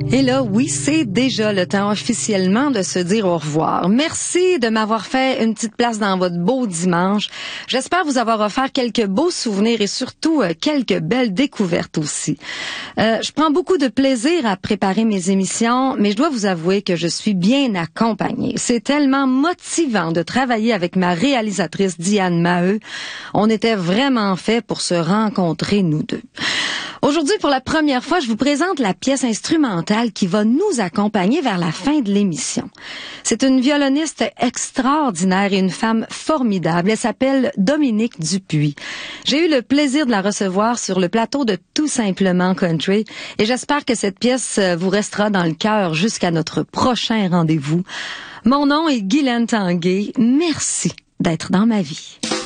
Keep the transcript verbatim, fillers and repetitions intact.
Et là, oui, c'est déjà le temps officiellement de se dire au revoir. Merci de m'avoir fait une petite place dans votre beau dimanche. J'espère vous avoir offert quelques beaux souvenirs et surtout euh, quelques belles découvertes aussi. Euh, je prends beaucoup de plaisir à préparer mes émissions, mais je dois vous avouer que je suis bien accompagnée. C'est tellement motivant de travailler avec ma réalisatrice Diane Maheu. On était vraiment fait pour se rencontrer, nous deux. Aujourd'hui, pour la première fois, je vous présente la pièce instrumentale qui va nous accompagner vers la fin de l'émission. C'est une violoniste extraordinaire et une femme formidable. Elle s'appelle Dominique Dupuis. J'ai eu le plaisir de la recevoir sur le plateau de Tout simplement Country et j'espère que cette pièce vous restera dans le cœur jusqu'à notre prochain rendez-vous. Mon nom est Guylaine Tanguay. Merci d'être dans ma vie.